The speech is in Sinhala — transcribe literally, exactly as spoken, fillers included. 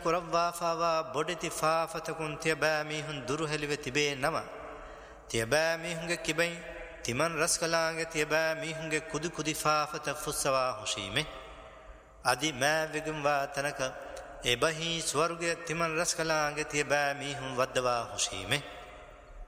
කුරව්වා ෆාවා බොඩති ෆාෆතකුන් තියබෑ මීහුන් දුරු හෙලිවෙ තිබේ නම තියබෑ මීහුන්ගේ කිබෙන් තිමන් රස්කලාගේ තියබෑ මීහුන්ගේ කුදු කුදි ෆාෆත ෆුස්සවා හුෂීමේ අදි මෑ වෙගම්වා තනක එබහි ස්වර්ගයේ තිමන් රස්කලාගේ තියබෑ මීහුන් වද්දවා හුෂීමේ